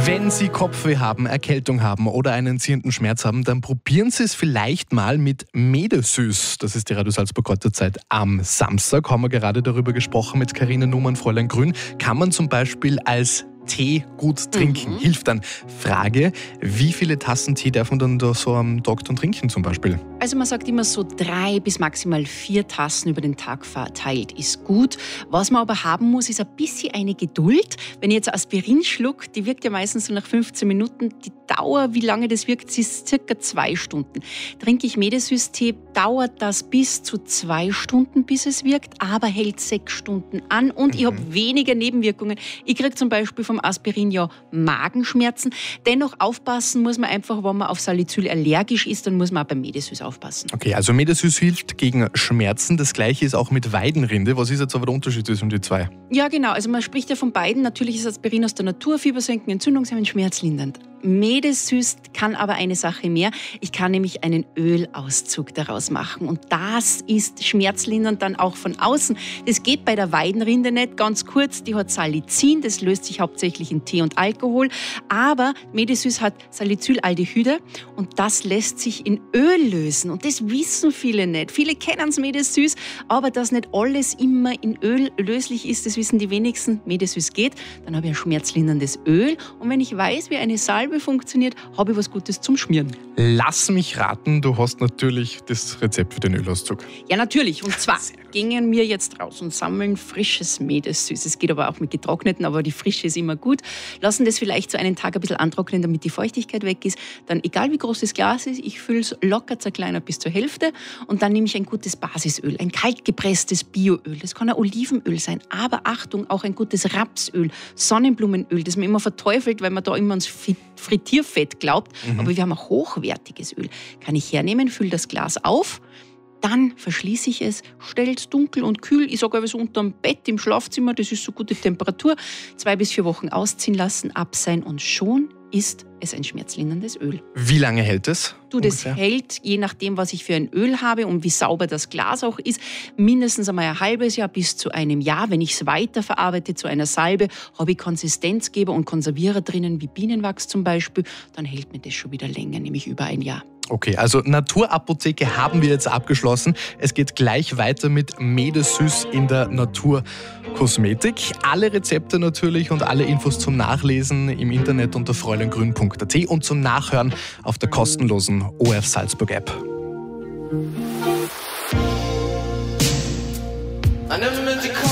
Wenn Sie Kopfweh haben, Erkältung haben oder einen ziehenden Schmerz haben, dann probieren Sie es vielleicht mal mit Medesüß. Das ist die Radio Salzburg Kräuterzeit am Samstag. Haben wir gerade darüber gesprochen mit Carina Numann, Fräulein Grün. Kann man zum Beispiel als Tee gut trinken. Hilft dann. Frage, wie viele Tassen Tee darf man dann da so am Tag dann trinken zum Beispiel? Also man sagt immer so 3 bis maximal 4 Tassen über den Tag verteilt ist gut. Was man aber haben muss, ist ein bisschen eine Geduld. Wenn ich jetzt Aspirin schluck, die wirkt ja meistens so nach 15 Minuten. Die Dauer, wie lange das wirkt, ist circa 2 Stunden. Trinke ich Medesüß-Tee, dauert das bis zu 2 Stunden, bis es wirkt, aber hält 6 Stunden an und ich habe weniger Nebenwirkungen. Ich kriege zum Beispiel vom Aspirin ja Magenschmerzen. Dennoch aufpassen muss man einfach, wenn man auf Salicyl allergisch ist, dann muss man auch beim Medesüß aufpassen. Okay, also Medesüß hilft gegen Schmerzen. Das gleiche ist auch mit Weidenrinde. Was ist jetzt aber der Unterschied zwischen die zwei? Ja, genau. Also man spricht ja von beiden. Natürlich ist Aspirin aus der Natur fiebersenkend, entzündungshemmend, schmerzlindernd. Medesüß kann aber eine Sache mehr. Ich kann nämlich einen Ölauszug daraus machen. Und das ist schmerzlindernd dann auch von außen. Das geht bei der Weidenrinde nicht. Ganz kurz, die hat Salicin. Das löst sich hauptsächlich in Tee und Alkohol. Aber Medesüß hat Salicylaldehyde und das lässt sich in Öl lösen. Und das wissen viele nicht. Viele kennen es Medesüß, aber dass nicht alles immer in Öl löslich ist, das wissen die wenigsten. Medesüß geht, dann habe ich ein schmerzlinderndes Öl. Und wenn ich weiß, wie eine Salbe funktioniert, habe ich was Gutes zum Schmieren. Lass mich raten, du hast natürlich das Rezept für den Ölauszug. Ja, natürlich. Und zwar gingen wir jetzt raus und sammeln frisches Medesüß. Es geht aber auch mit getrockneten, aber die Frische ist immer gut. Lassen das vielleicht so einen Tag ein bisschen antrocknen, damit die Feuchtigkeit weg ist. Dann, egal wie groß das Glas ist, ich fülle es locker zerkleinert bis zur Hälfte und dann nehme ich ein gutes Basisöl, ein kaltgepresstes Bioöl. Das kann ein Olivenöl sein, aber Achtung, auch ein gutes Rapsöl, Sonnenblumenöl, das man immer verteufelt, weil man da immer ans Frittierfett glaubt. Aber wir haben ein hochwertiges Öl. Kann ich hernehmen, fülle das Glas auf, dann verschließe ich es, stelle es dunkel und kühl. Ich sage aber so unterm Bett im Schlafzimmer, das ist so gute Temperatur. 2 bis 4 Wochen ausziehen lassen, ab sein und schon ist es ein schmerzlinderndes Öl. Wie lange hält es? Das ungefähr hält, je nachdem, was ich für ein Öl habe und wie sauber das Glas auch ist, mindestens einmal ein halbes Jahr bis zu einem Jahr. Wenn ich es weiterverarbeite zu einer Salbe, habe ich Konsistenzgeber und Konservierer drinnen, wie Bienenwachs zum Beispiel, dann hält mir das schon wieder länger, nämlich über ein Jahr. Okay, also Naturapotheke haben wir jetzt abgeschlossen. Es geht gleich weiter mit Medesüß in der Naturkosmetik. Alle Rezepte natürlich und alle Infos zum Nachlesen im Internet unter fräuleingrün.at und zum Nachhören auf der kostenlosen ORF Salzburg App.